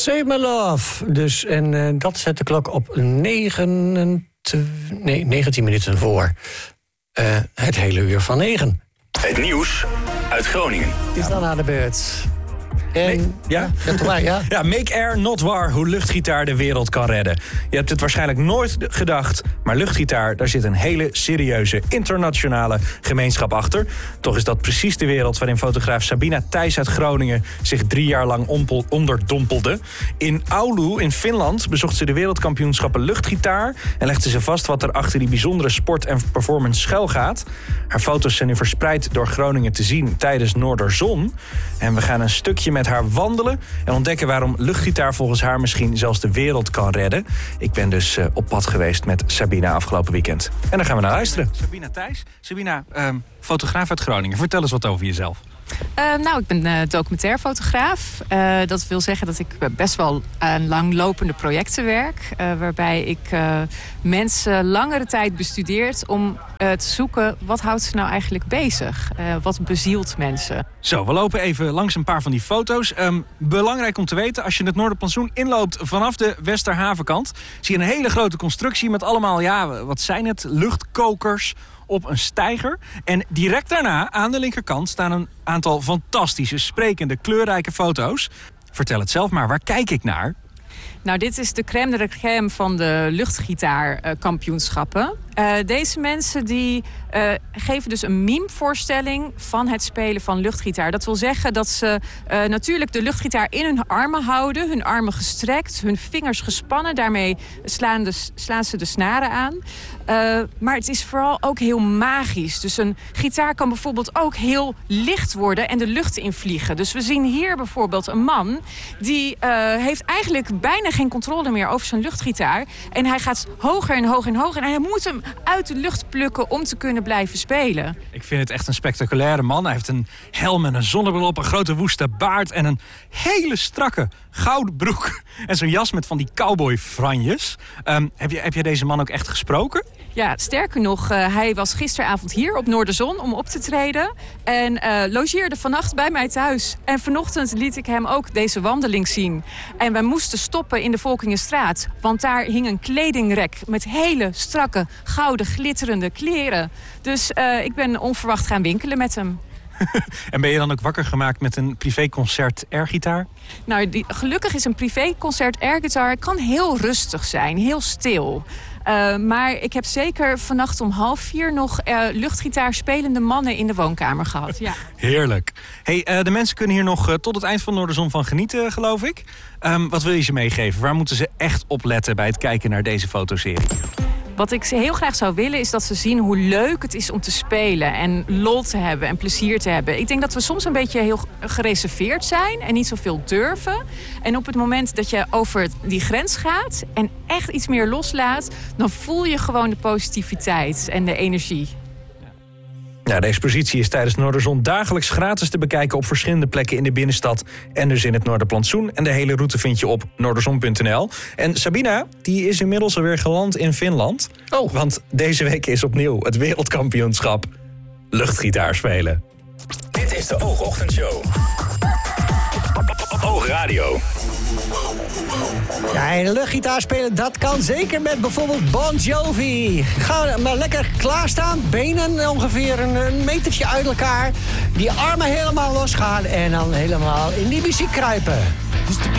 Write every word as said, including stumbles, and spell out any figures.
Save My Love. Dus, en uh, dat zet de klok op negen, nee, negentien minuten voor uh, het hele uur van negen. Het nieuws uit Groningen. Is dan aan de beurt. En, nee, ja? Ja, toch waar, ja? Ja, Make Air Not War, hoe luchtgitaar de wereld kan redden. Je hebt het waarschijnlijk nooit gedacht, maar luchtgitaar, daar zit een hele serieuze internationale gemeenschap achter. Toch is dat precies de wereld waarin fotograaf Sabina Thijs uit Groningen zich drie jaar lang ompel, onderdompelde. In Oulu in Finland bezocht ze de wereldkampioenschappen luchtgitaar en legde ze vast wat er achter die bijzondere sport en performance schuil gaat. Haar foto's zijn nu verspreid door Groningen te zien tijdens Noorderzon. En we gaan een stukje met haar wandelen en ontdekken waarom luchtgitaar volgens haar misschien zelfs de wereld kan redden. Ik ben dus uh, op pad geweest met Sabina afgelopen weekend. En daar gaan we naar luisteren. Sabina Thijs. Sabina, uh, fotograaf uit Groningen. Vertel eens wat over jezelf. Uh, nou, ik ben uh, documentairfotograaf. Uh, dat wil zeggen dat ik best wel aan langlopende projecten werk. Uh, waarbij ik uh, mensen langere tijd bestudeerd om uh, te zoeken wat houdt ze nou eigenlijk bezig? Uh, wat bezielt mensen? Zo, we lopen even langs een paar van die foto's. Um, belangrijk om te weten, als je het Noorderplantsoen inloopt vanaf de Westerhavenkant, zie je een hele grote constructie met allemaal, ja, wat zijn het? Luchtkokers op een steiger. En direct daarna, aan de linkerkant, staan een aantal fantastische, sprekende, kleurrijke foto's. Vertel het zelf maar, waar kijk ik naar? Nou, dit is de crème de la crème van de luchtgitaarkampioenschappen. Uh, deze mensen die uh, geven dus een meme-voorstelling van het spelen van luchtgitaar. Dat wil zeggen dat ze uh, natuurlijk de luchtgitaar in hun armen houden. Hun armen gestrekt, hun vingers gespannen. Daarmee slaan, de, slaan ze de snaren aan. Uh, maar het is vooral ook heel magisch. Dus een gitaar kan bijvoorbeeld ook heel licht worden en de lucht invliegen. Dus we zien hier bijvoorbeeld een man die uh, heeft eigenlijk bijna geen controle meer over zijn luchtgitaar. En hij gaat hoger en hoger en hoger. En hij moet hem uit de lucht plukken om te kunnen blijven spelen. Ik vind het echt een spectaculaire man. Hij heeft een helm en een zonnebril op, een grote woeste baard en een hele strakke gouden broek. En zo'n jas met van die cowboy-franjes. Um, heb, je, heb jij deze man ook echt gesproken? Ja, sterker nog, uh, hij was gisteravond hier op Noorderzon om op te treden. En uh, logeerde vannacht bij mij thuis. En vanochtend liet ik hem ook deze wandeling zien. En wij moesten stoppen in de Volkingenstraat. Want daar hing een kledingrek met hele strakke, gouden, glitterende kleren. Dus uh, ik ben onverwacht gaan winkelen met hem. En ben je dan ook wakker gemaakt met een privéconcert airgitaar? Nou, die, gelukkig is een privéconcert airgitaar kan heel rustig zijn, heel stil. Uh, maar ik heb zeker vannacht om half vier nog uh, luchtgitaar spelende mannen in de woonkamer gehad. Ja. Heerlijk. Hey, uh, de mensen kunnen hier nog uh, tot het eind van Noorderzon van genieten, geloof ik. Um, wat wil je ze meegeven? Waar moeten ze echt op letten bij het kijken naar deze fotoserie? Wat ik heel graag zou willen is dat ze zien hoe leuk het is om te spelen en lol te hebben en plezier te hebben. Ik denk dat we soms een beetje heel gereserveerd zijn en niet zoveel durven. En op het moment dat je over die grens gaat en echt iets meer loslaat, dan voel je gewoon de positiviteit en de energie. Ja, de expositie is tijdens Noorderzon dagelijks gratis te bekijken op verschillende plekken in de binnenstad en dus in het Noorderplantsoen. En de hele route vind je op noorderzon punt n l. En Sabina, die is inmiddels alweer geland in Finland. Oh. Want deze week is opnieuw het wereldkampioenschap luchtgitaar spelen. Dit is de Oogochtendshow. Oogradio. Ja, en luchtgitaar spelen, dat kan zeker met bijvoorbeeld Bon Jovi. Ga maar lekker klaarstaan, benen ongeveer een, een metertje uit elkaar. Die armen helemaal losgaan en dan helemaal in die muziek kruipen.